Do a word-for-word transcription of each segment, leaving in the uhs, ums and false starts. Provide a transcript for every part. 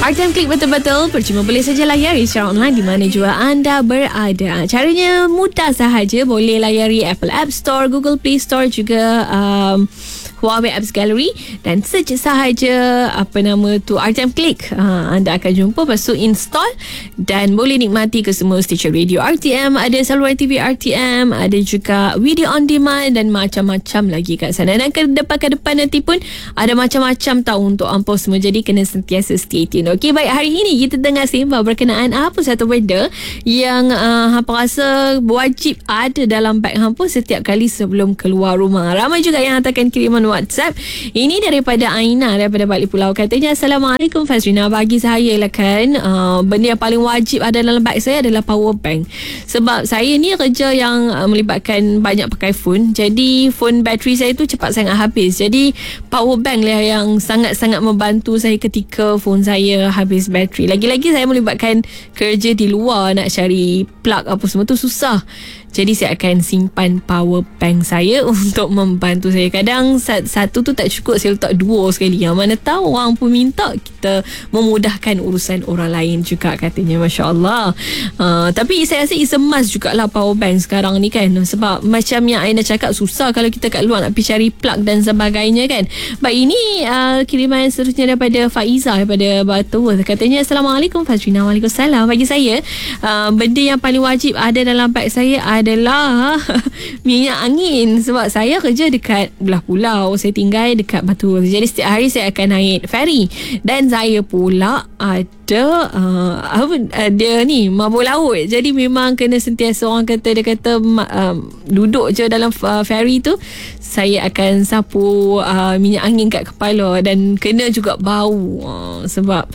R T M Klik betul-betul percuma boleh saja layari secara online di mana jua anda berada. Caranya mudah sahaja, boleh layari Apple App Store, Google Play Store, juga um, Huawei Apps Gallery dan search sahaja apa nama tu R T M Klik. Ha, anda akan jumpa, lepas tu install dan boleh nikmati ke semua stesen radio R T M, ada saluran T V R T M, ada juga video on demand dan macam-macam lagi kat sana. Dan ke depan ke depan nanti pun ada macam-macam tahu untuk ampau semua. Jadi kena sentiasa stay tune. Okey, baik, hari ini kita tengah sembang berkenaan apa satu benda yang uh, hampa rasa wajib ada dalam beg hampa setiap kali sebelum keluar rumah. Ramai juga yang hantarkan kiriman WhatsApp. Ini daripada Aina daripada Balik Pulau. Katanya, Assalamualaikum Fazrina, bagi saya lah kan uh, benda yang paling wajib ada dalam beg saya adalah power bank. Sebab saya ni kerja yang uh, melibatkan banyak pakai phone. Jadi phone bateri saya tu cepat sangat habis. Jadi power bank lah yang sangat-sangat membantu saya ketika phone saya habis bateri. Lagi-lagi saya melibatkan kerja di luar, nak cari plug apa semua tu susah. Jadi saya akan simpan power bank saya untuk membantu saya. Kadang satu tu tak cukup, saya letak dua sekali. Yang mana tahu orang pun minta, kita memudahkan urusan orang lain juga katanya. Masya Allah. Uh, tapi saya rasa it's a must jugalah power bank sekarang ni kan. Sebab macam yang Aina cakap, susah kalau kita kat luar nak pergi cari plug dan sebagainya kan. Baik, ini uh, kiriman seterusnya daripada Faiza daripada Butterworth. Katanya, Assalamualaikum Fazrina. Waalaikumsalam. Bagi saya, uh, benda yang paling wajib ada dalam beg saya adalah minyak angin. Sebab saya kerja dekat belah pulau, saya tinggal dekat Batu. Jadi setiap hari saya akan naik ferry. Dan saya pula ada uh, apa uh, dia ni mabuk laut. Jadi memang kena sentiasa, orang kata, dia kata uh, duduk je dalam uh, ferry tu, saya akan sapu uh, minyak angin kat kepala dan kena juga bau. Uh, sebab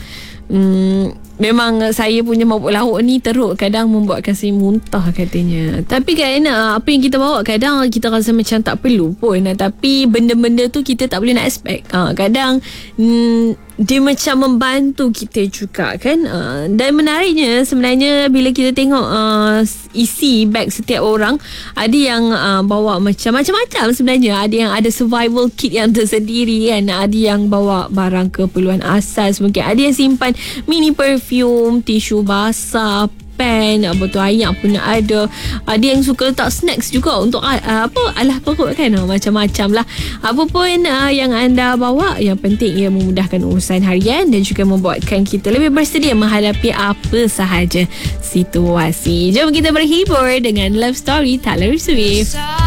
um, memang saya punya mabuk laut ni teruk, kadang membuatkan saya muntah katanya. Tapi kan apa yang kita bawa kadang kita rasa macam tak perlu pun. Tapi benda-benda tu kita tak boleh nak expect. Ha, kadang hmm, dia macam membantu kita juga kan. Uh, dan menariknya sebenarnya bila kita tengok uh, isi beg setiap orang, ada yang uh, bawa macam macam-macam sebenarnya. Ada yang ada survival kit yang tersendiri kan. Ada yang bawa barang keperluan asas, mungkin ada yang simpan mini perfume, tisu basah, pen, apa tu, air pun ada. Ada yang suka letak snacks juga untuk uh, apa alah perut kan. uh, Macam-macam lah. Apa pun uh, yang anda bawa, yang penting ia memudahkan urusan harian dan juga membuatkan kita lebih bersedia menghadapi apa sahaja situasi. Jom kita berhibur dengan Love Story Taylor Swift.